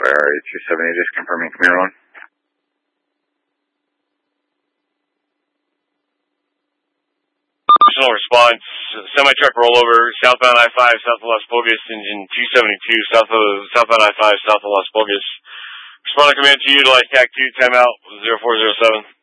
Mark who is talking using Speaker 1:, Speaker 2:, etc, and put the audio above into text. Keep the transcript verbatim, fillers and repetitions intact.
Speaker 1: Area two seventy, just confirming Camaro one.
Speaker 2: Personal response, semi-truck rollover, southbound I five, south of Las Pulgas, engine two seventy-two, south of, southbound I five, south of Las Pulgas. Respond to command to utilize T A C two, timeout, zero four zero seven.